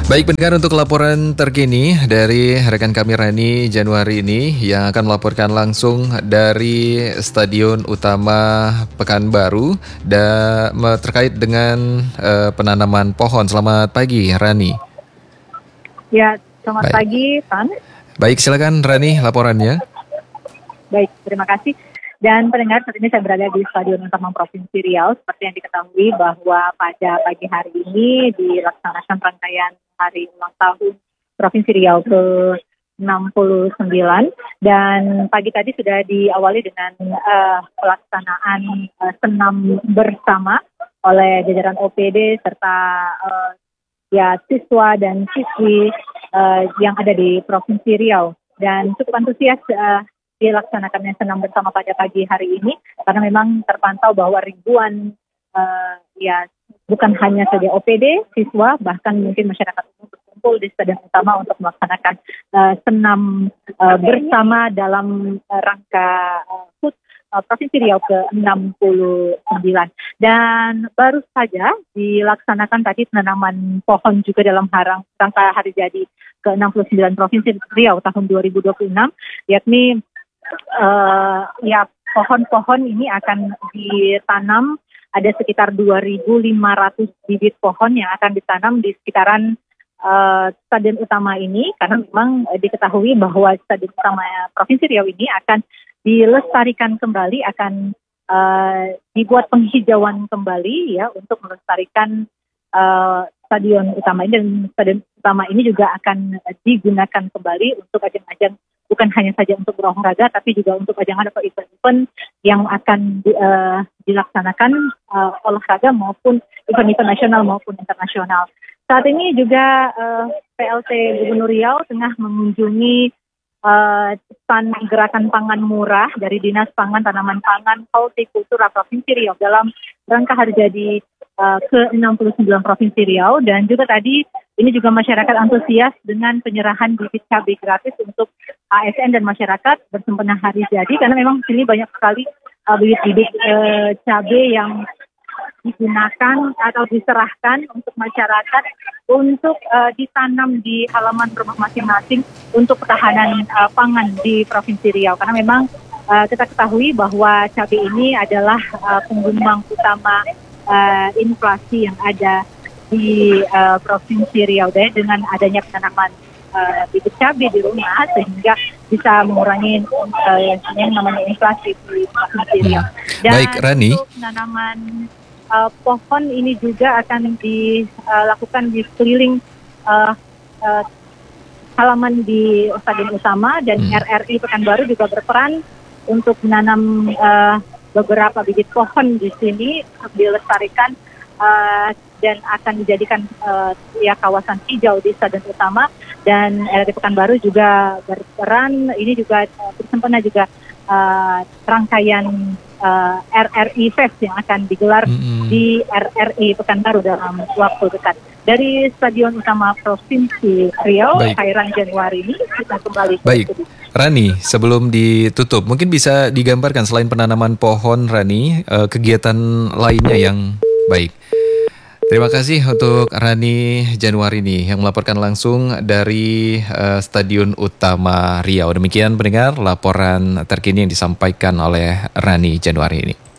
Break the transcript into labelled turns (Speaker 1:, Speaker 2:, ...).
Speaker 1: Baik pendengar, untuk laporan terkini dari rekan kami Rani Januari ini yang akan melaporkan langsung dari Stadion Utama Pekanbaru terkait dengan penanaman pohon. Selamat pagi Rani.
Speaker 2: Ya, selamat
Speaker 1: Baik.
Speaker 2: pagi, Pan.
Speaker 1: Baik, silakan Rani laporannya.
Speaker 2: Baik, terima kasih. Dan pendengar, saat ini saya berada di Stadion Utama Provinsi Riau. Seperti yang diketahui bahwa pada pagi hari ini dilaksanakan rangkaian hari ulang tahun Provinsi Riau ke-69. Dan pagi tadi sudah diawali dengan pelaksanaan senam bersama oleh jajaran OPD serta siswa dan siswi yang ada di Provinsi Riau. Dan cukup antusias dilaksanakannya senam bersama pada pagi hari ini karena memang terpantau bahwa ribuan bukan hanya saja OPD, siswa, bahkan mungkin masyarakat umum berkumpul di Stadion Utama untuk melaksanakan senam bersama dalam rangka HUT Provinsi Riau ke-69. Dan baru saja dilaksanakan tadi penanaman pohon juga dalam rangka hari jadi ke-69 Provinsi Riau tahun 2026, yakni pohon-pohon ini akan ditanam. Ada sekitar 2.500 bibit pohon yang akan ditanam di sekitaran Stadion Utama ini, karena memang diketahui bahwa Stadion Utama Provinsi Riau ini akan dilestarikan kembali, akan dibuat penghijauan kembali ya untuk melestarikan Stadion Utama ini. Dan Stadion Utama ini juga akan digunakan kembali untuk ajang-ajang, bukan hanya saja untuk berolahraga, tapi juga untuk ajang atau event-event yang akan dilaksanakan olahraga maupun event-event nasional maupun internasional. Saat ini juga PLT Gubernur Riau tengah mengunjungi stand gerakan pangan murah dari Dinas Pangan, Tanaman Pangan, Hortikultura Provinsi Riau dalam rangka hari jadi ke-69 Provinsi Riau. Dan juga tadi ini juga masyarakat antusias dengan penyerahan bibit cabai gratis untuk ASN dan masyarakat bersempena hari jadi, karena memang di sini banyak sekali bibit-bibit cabai yang digunakan atau diserahkan untuk masyarakat untuk ditanam di halaman rumah masing-masing untuk ketahanan pangan di Provinsi Riau. Karena memang kita ketahui bahwa cabai ini adalah penyumbang utama inflasi yang ada di Provinsi Riau. Dengan adanya penanaman bibit cabai di rumah, sehingga bisa mengurangi yang namanya inflasi di Provinsi Riau. Dan
Speaker 1: Baik, Rani.
Speaker 2: untuk penanaman pohon ini juga akan dilakukan di sekeliling halaman di Stadion Utama, dan RRI Pekanbaru juga berperan untuk menanam beberapa bibit pohon di sini untuk dilestarikan dan akan dijadikan kawasan hijau di Stadion Utama. Dan RRI Pekanbaru juga berperan, ini juga bersempena juga rangkaian RRI Fest yang akan digelar di RRI Pekanbaru dalam waktu dekat. Dari Stadion Utama Provinsi Riau, Khairan Januari ini kita kembali.
Speaker 1: Baik, Rani, sebelum ditutup, mungkin bisa digambarkan selain penanaman pohon, Rani, kegiatan lainnya yang baik. Terima kasih untuk Rani Januari ini yang melaporkan langsung dari Stadion Utama Riau. Demikian pendengar laporan terkini yang disampaikan oleh Rani Januari ini.